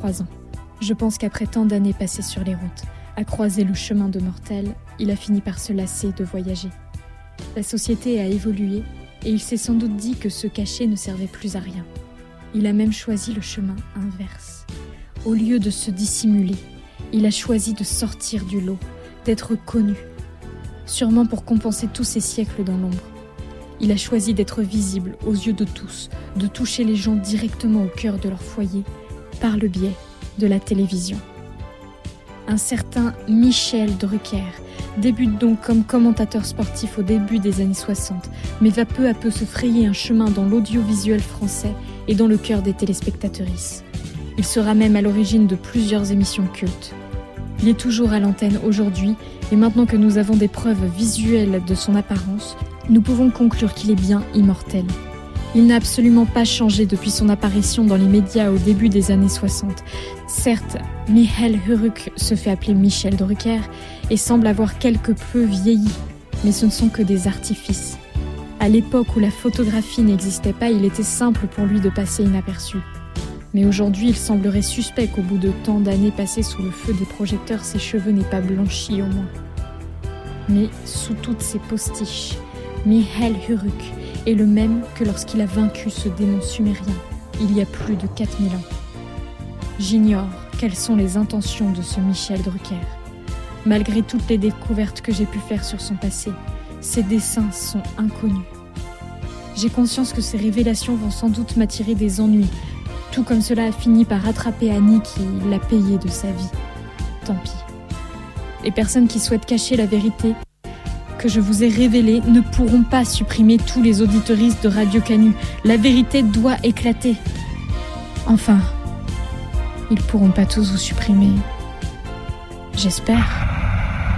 23 ans. Je pense qu'après tant d'années passées sur les routes, à croiser le chemin de mortels, il a fini par se lasser de voyager. La société a évolué et il s'est sans doute dit que se cacher ne servait plus à rien. Il a même choisi le chemin inverse. Au lieu de se dissimuler, il a choisi de sortir du lot, d'être connu. Sûrement pour compenser tous ces siècles dans l'ombre. Il a choisi d'être visible aux yeux de tous, de toucher les gens directement au cœur de leur foyer, par le biais de la télévision. Un certain Michel Drucker débute donc comme commentateur sportif au début des années 60, mais va peu à peu se frayer un chemin dans l'audiovisuel français et dans le cœur des téléspectatrices. Il sera même à l'origine de plusieurs émissions cultes. Il est toujours à l'antenne aujourd'hui, et maintenant que nous avons des preuves visuelles de son apparence, nous pouvons conclure qu'il est bien immortel. Il n'a absolument pas changé depuis son apparition dans les médias au début des années 60. Certes, Michael Huruk se fait appeler Michel Drucker et semble avoir quelque peu vieilli, mais ce ne sont que des artifices. À l'époque où la photographie n'existait pas, il était simple pour lui de passer inaperçu. Mais aujourd'hui, il semblerait suspect qu'au bout de tant d'années passées sous le feu des projecteurs, ses cheveux n'aient pas blanchi au moins. Mais sous toutes ces postiches, Michael Huruk est le même que lorsqu'il a vaincu ce démon sumérien, il y a plus de 4000 ans. J'ignore quelles sont les intentions de ce Michel Drucker. Malgré toutes les découvertes que j'ai pu faire sur son passé, ses dessins sont inconnus. J'ai conscience que ces révélations vont sans doute m'attirer des ennuis, tout comme cela a fini par rattraper Annie qui l'a payé de sa vie. Tant pis. Les personnes qui souhaitent cacher la vérité que je vous ai révélée ne pourront pas supprimer tous les auditeuristes de Radio Canu. La vérité doit éclater. Enfin, ils pourront pas tous vous supprimer. J'espère.